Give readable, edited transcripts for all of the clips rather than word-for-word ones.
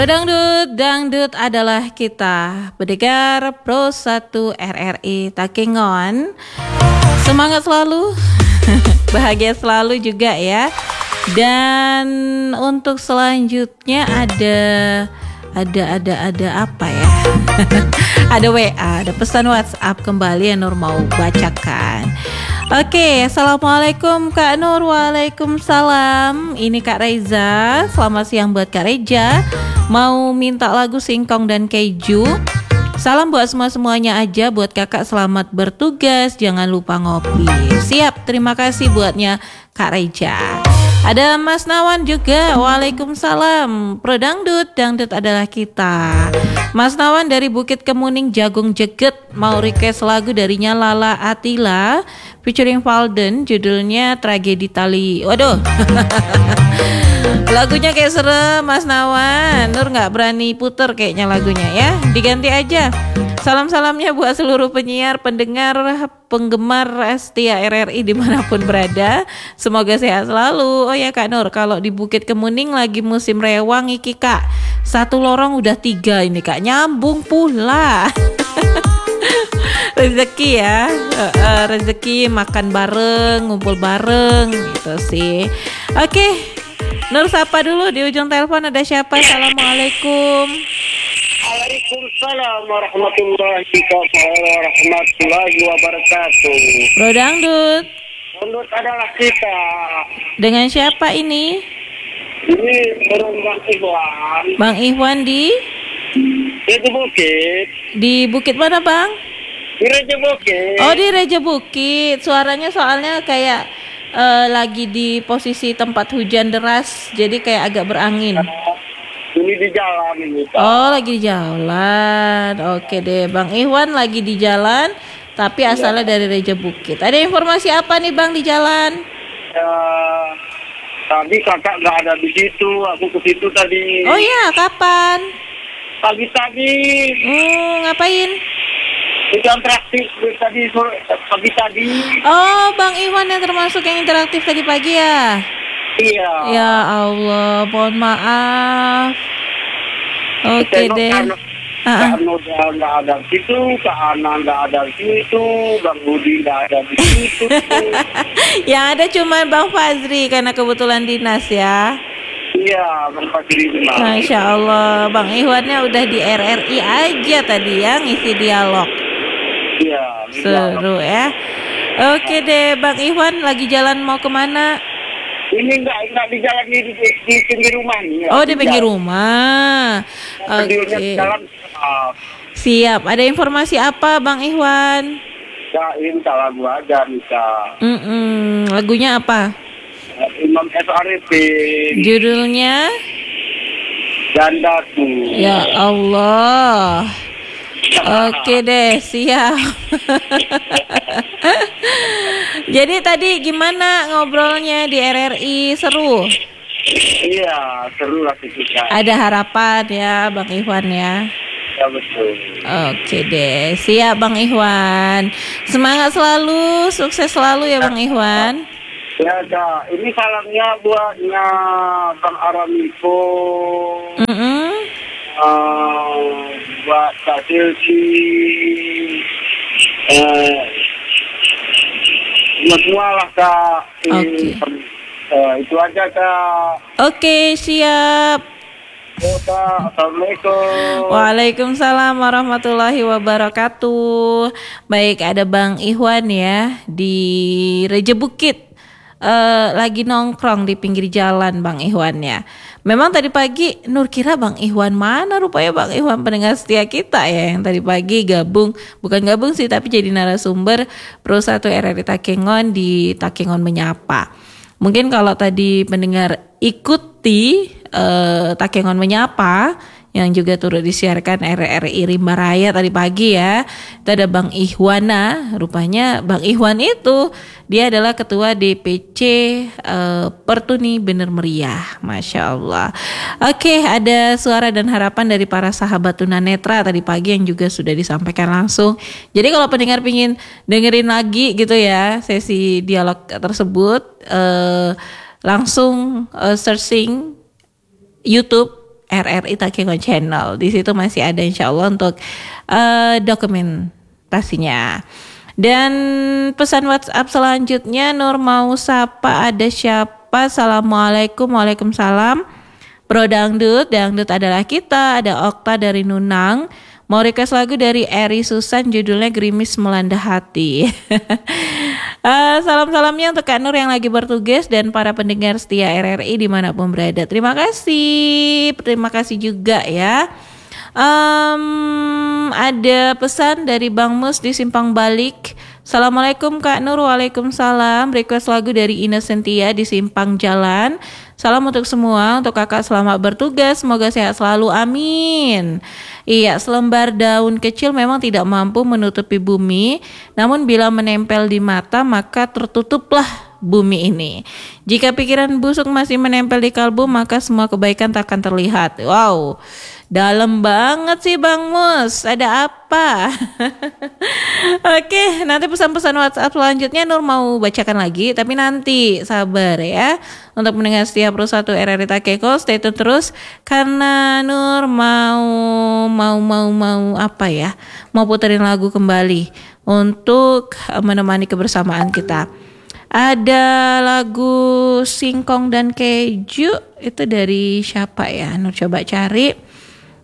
Dangdut, dangdut adalah kita. Pendengar Pro 1 RRI Takengon. Semangat selalu, bahagia selalu juga ya. Dan untuk selanjutnya ada apa ya? Ada WA, ada pesan WhatsApp kembali yang Nur mau bacakan. Oke, assalamualaikum Kak Nur. Waalaikumsalam. Ini Kak Reza. Selamat siang buat Kak Reza. Mau minta lagu Singkong dan Keju. Salam buat semuanya aja. Buat kakak selamat bertugas. Jangan lupa ngopi. Siap, terima kasih buatnya Kak Reza. Ada Mas Nawan juga. Waalaikumsalam. Pro dangdut, dangdut adalah kita. Mas Nawan dari Bukit Kemuning Jagung Jeget mau request lagu darinya Lala Atila featuring Valden, judulnya Tragedi Tali. Waduh. Lagunya kayak serem Mas Nawan. Nur gak berani puter kayaknya lagunya ya. Diganti aja. Salam-salamnya buat seluruh penyiar, pendengar, penggemar setia RRI dimanapun berada. Semoga sehat selalu. Oh ya Kak Nur, kalau di Bukit Kemuning lagi musim rewang iki Kak. Satu lorong udah 3 ini Kak. Nyambung pula. Rezeki ya. Rezeki makan bareng, ngumpul bareng gitu sih. Oke. Nur sapa dulu di ujung telepon, ada siapa? Assalamualaikum. Waalaikumsalam warahmatullahi wabarakatuh. Bro dangdut. Dangdut adalah kita. Dengan siapa ini? Ini Bang Ihwan. Bang Ihwan di Bukit. Di Bukit mana Bang? Di Raja Bukit. Oh di Raja Bukit. Suaranya soalnya kayak lagi di posisi tempat hujan deras, jadi kayak agak berangin. Ini di jalan ini. Oh lagi di jalan. Oke deh Bang Ihwan lagi di jalan, tapi asalnya dari Raja Bukit. Ada informasi apa nih Bang di jalan? Tadi kakak nggak ada di situ, aku ke situ tadi. Oh iya, kapan? Pagi tadi. Ngapain? Jam interaktif tadi pagi tadi. Oh, Bang Iwan yang termasuk yang interaktif tadi pagi ya? Iya. Ya Allah, mohon maaf. Oke deh. Kak Noda nggak ada di situ, Kak Ana nggak ada di situ, Bang Budi nggak ada di situ. Yang ada cuma Bang Fazri karena kebetulan dinas ya. Iya, Bang Fazri dinas. Masya Allah, Bang Iwannya udah di RRI aja tadi ya ngisi dialog. Iya. Seru ya. Oke deh, Bang Iwan lagi jalan mau kemana? Ini nggak di jalan di pinggir rumah nih. Oh di pinggir rumah. Oke. Siap. Ada informasi apa Bang Iwan? Ya ini lagu aja Mika. Lagunya apa? Imam S. Arifin. Judulnya? Jandaku. Ya Allah. Oke deh, siap. Jadi tadi gimana ngobrolnya di RRI? Seru? Iya, seru lah kita. Ada harapan ya Bang Iwan ya? Ya betul. Oke deh, siap Bang Iwan. Semangat selalu, sukses selalu ya Bang Iwan. Ya ada, ini salamnya buatnya Bang Aramiko. Buat Kak Silsi. Semua lah Kak. Oke. Itu aja Kak. Oke, siap. Assalamualaikum. Waalaikumsalam warahmatullahi wabarakatuh. Baik, ada Bang Ihwan ya di Raja Bukit. Lagi nongkrong di pinggir jalan Bang Ihwan ya. Memang tadi pagi Nur kira Bang Ihwan mana, rupanya Bang Ihwan pendengar setia kita ya yang tadi pagi bukan gabung sih tapi jadi narasumber Pro 1 RRI Takengon di Takengon Menyapa. Mungkin kalau tadi pendengar ikuti Takengon Menyapa yang juga turut disiarkan RRI Rimba Raya tadi pagi ya. Itu ada Bang Ihwana. Rupanya Bang Ihwan itu dia adalah ketua DPC Pertuni Bener Meriah. Masya Allah. Oke, ada suara dan harapan dari para sahabat tunanetra tadi pagi yang juga sudah disampaikan langsung. Jadi kalau pendengar pingin dengerin lagi gitu ya sesi dialog tersebut, langsung searching YouTube RRI Takengon Channel. Di situ masih ada insya Allah untuk dokumentasinya. Dan pesan WhatsApp selanjutnya, Nur mau sapa, ada siapa? Assalamualaikum. Waalaikumsalam. Bro Dangdut adalah kita. Ada Okta dari Nunang. Mau request lagu dari Eri Susan, judulnya Gerimis Melanda Hati. Salam-salamnya untuk Kak Nur yang lagi bertugas dan para pendengar setia RRI dimanapun berada. Terima kasih juga ya. Ada pesan dari Bang Mus di Simpang Balik. Assalamualaikum Kak Nur. Waalaikumsalam. Request lagu dari Innocentia di Simpang Jalan. Salam untuk semua, untuk kakak selamat bertugas, semoga sehat selalu, amin. Iya, selembar daun kecil memang tidak mampu menutupi bumi, namun bila menempel di mata maka tertutuplah bumi ini. Jika pikiran busuk masih menempel di kalbu, maka semua kebaikan tak akan terlihat. Wow, dalam banget sih Bang Mus, ada apa? Oke, nanti pesan-pesan WhatsApp selanjutnya Nur mau bacakan lagi, tapi nanti sabar ya. Untuk mendengar setiap Pro1 RRI Takeko, stay tune terus karena Nur mau apa ya? Mau puterin lagu kembali untuk menemani kebersamaan kita. Ada lagu Singkong dan Keju, itu dari siapa ya? Nur coba cari.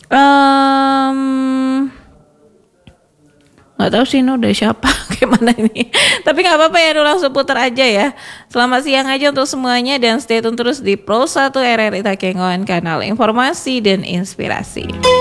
Nggak tahu sih Nur dari siapa, gimana ini. Tapi nggak apa-apa ya, Nur langsung putar aja ya. Selamat siang aja untuk semuanya dan stay tune terus di Pro1 RRI Takengon, kanal informasi dan inspirasi.